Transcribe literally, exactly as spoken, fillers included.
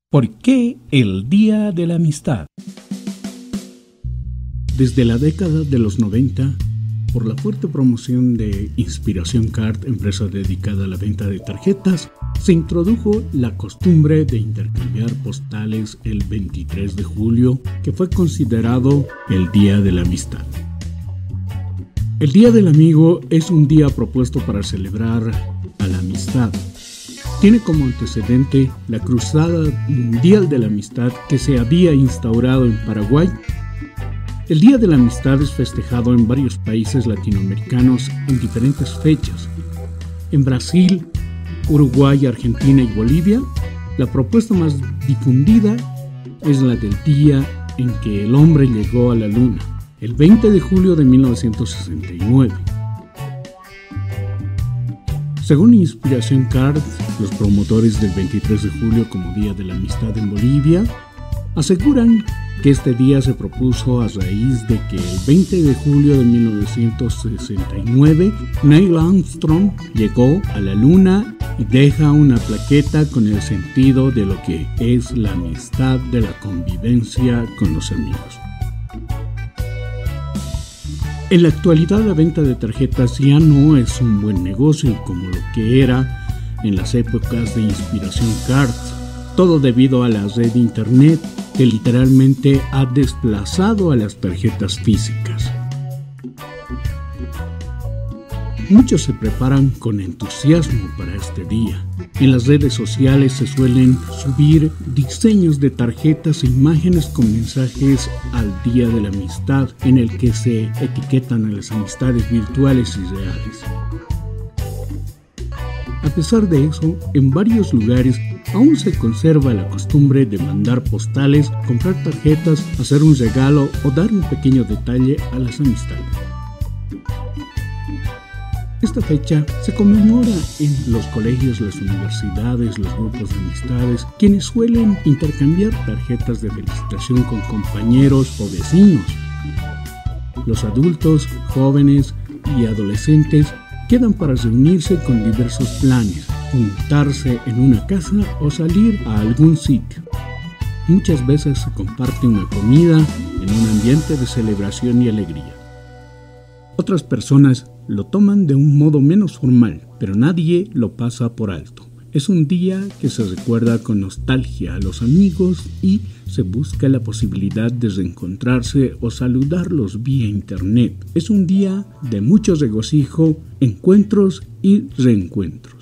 ¿Por qué el Día de la Amistad? Desde la década de los noventa, por la fuerte promoción de Inspiración Card, empresa dedicada a la venta de tarjetas, se introdujo la costumbre de intercambiar postales el veintitrés de julio, que fue considerado el Día de la Amistad. El Día del Amigo es un día propuesto para celebrar a la amistad. Tiene como antecedente la Cruzada Mundial de la Amistad que se había instaurado en Paraguay. El Día de la Amistad es festejado en varios países latinoamericanos en diferentes fechas. En Brasil, Uruguay, Argentina y Bolivia, la propuesta más difundida es la del día en que el hombre llegó a la luna, el veinte de julio de mil novecientos sesenta y nueve. Según Inspiración Card, los promotores del veintitrés de julio como Día de la Amistad en Bolivia aseguran que este día se propuso a raíz de que el veinte de julio de mil novecientos sesenta y nueve Neil Armstrong llegó a la luna y deja una plaqueta con el sentido de lo que es la amistad de la convivencia con los amigos. En la actualidad la venta de tarjetas ya no es un buen negocio como lo que era en las épocas de Inspiración Cards, todo debido a la red de internet que literalmente ha desplazado a las tarjetas físicas. Muchos se preparan con entusiasmo para este día. En las redes sociales se suelen subir diseños de tarjetas e imágenes con mensajes al Día de la Amistad, en el que se etiquetan a las amistades virtuales y reales. A pesar de eso, en varios lugares aún se conserva la costumbre de mandar postales, comprar tarjetas, hacer un regalo o dar un pequeño detalle a las amistades. Esta fecha se conmemora en los colegios, las universidades, los grupos de amistades, quienes suelen intercambiar tarjetas de felicitación con compañeros o vecinos. Los adultos, jóvenes y adolescentes quedan para reunirse con diversos planes, juntarse en una casa o salir a algún sitio. Muchas veces se comparte una comida en un ambiente de celebración y alegría. Otras personas lo toman de un modo menos formal, pero nadie lo pasa por alto. Es un día que se recuerda con nostalgia a los amigos y se busca la posibilidad de reencontrarse o saludarlos vía internet. Es un día de mucho regocijo, encuentros y reencuentros.